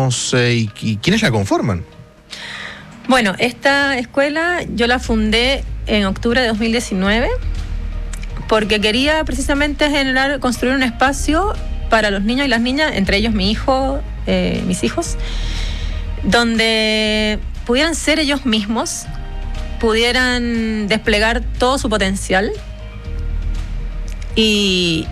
alumnos y quiénes la conforman? Bueno, esta escuela yo la fundé en octubre de 2019 porque quería precisamente construir un espacio para los niños y las niñas, entre ellos mis hijos, donde pudieran ser ellos mismos, pudieran desplegar todo su potencial y